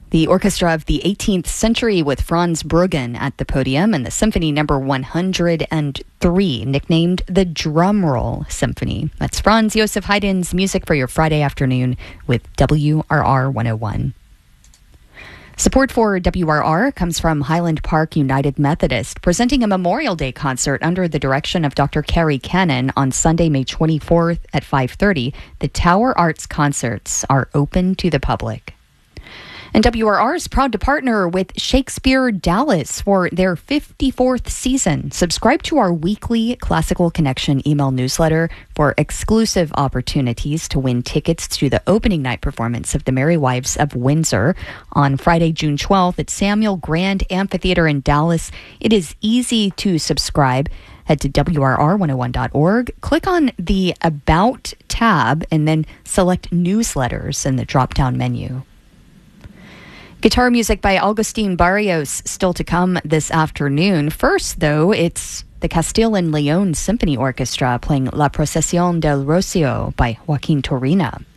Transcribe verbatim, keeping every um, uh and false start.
The orchestra of the eighteenth century with Franz Bruggen at the podium and the symphony number one hundred three, nicknamed the Drum Roll Symphony. That's Franz Josef Haydn's music for your Friday afternoon with W R R one oh one. Support for W R R comes from Highland Park United Methodist, presenting a Memorial Day concert under the direction of Doctor Carrie Cannon on Sunday, May twenty-fourth at five thirty. The Tower Arts concerts are open to the public. And W R R is proud to partner with Shakespeare Dallas for their fifty-fourth season. Subscribe to our weekly Classical Connection email newsletter for exclusive opportunities to win tickets to the opening night performance of The Merry Wives of Windsor on Friday, June twelfth at Samuel Grand Amphitheater in Dallas. It is easy to subscribe. Head to W R R one oh one dot org, click on the About tab, and then select Newsletters in the drop-down menu. Guitar music by Augustin Barrios still to come this afternoon. First, though, it's the Castile and Leon Symphony Orchestra playing La Procesión del Rocio by Joaquin Turina.